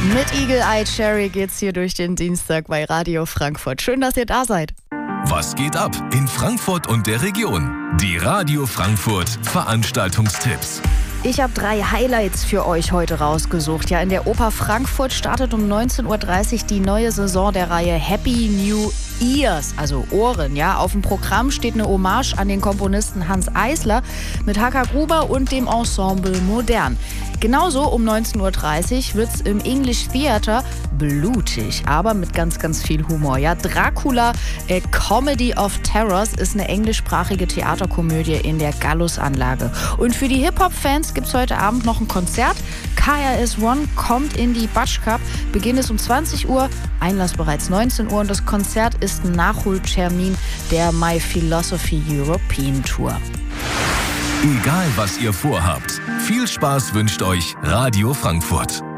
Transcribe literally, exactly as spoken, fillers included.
Mit Eagle Eye Cherry geht's hier durch den Dienstag bei Radio Frankfurt. Schön, dass ihr da seid. Was geht ab in Frankfurt und der Region? Die Radio Frankfurt Veranstaltungstipps. Ich habe drei Highlights für euch heute rausgesucht. Ja, in der Oper Frankfurt startet um neunzehn Uhr dreißig die neue Saison der Reihe Happy New Ears, also Ohren. Ja, auf dem Programm steht eine Hommage an den Komponisten Hanns Eisler mit H K Gruber und dem Ensemble Modern. Genauso um neunzehn Uhr dreißig wird es im English Theater blutig, aber mit ganz, ganz viel Humor. Ja, Dracula, A Comedy of Terrors, ist eine englischsprachige Theaterkomödie in der Gallus-Anlage. Und für die Hip-Hop-Fans gibt es heute Abend noch ein Konzert. K R S One kommt in die Batsch Cup. Beginn ist um zwanzig Uhr, Einlass bereits neunzehn Uhr und das Konzert ist ein Nachholtermin der My Philosophy European Tour. Egal was ihr vorhabt, viel Spaß wünscht euch Radio Frankfurt.